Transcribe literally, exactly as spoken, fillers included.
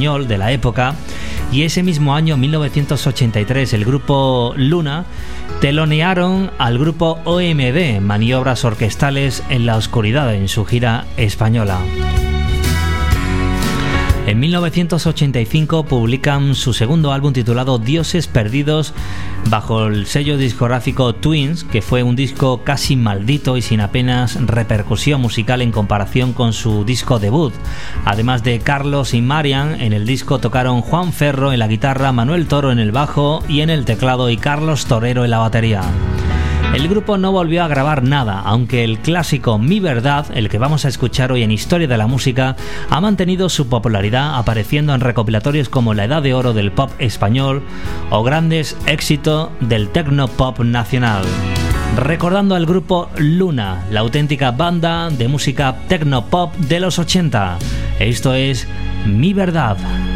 español de la época, y ese mismo año, mil novecientos ochenta y tres, el grupo Luna telonearon al grupo O M D, Maniobras Orquestales en la Oscuridad, en su gira española. En mil novecientos ochenta y cinco publican su segundo álbum titulado Dioses Perdidos bajo el sello discográfico Twins, que fue un disco casi maldito y sin apenas repercusión musical en comparación con su disco debut. Además de Carlos y Marian, en el disco tocaron Juan Ferro en la guitarra, Manuel Toro en el bajo y en el teclado y Carlos Torero en la batería. El grupo no volvió a grabar nada, aunque el clásico Mi Verdad, el que vamos a escuchar hoy en Historia de la Música, ha mantenido su popularidad apareciendo en recopilatorios como La Edad de Oro del Pop Español o grandes éxitos del Tecno Pop Nacional. Recordando al grupo Luna, la auténtica banda de música Tecno Pop de los ochenta. Esto es Mi Verdad.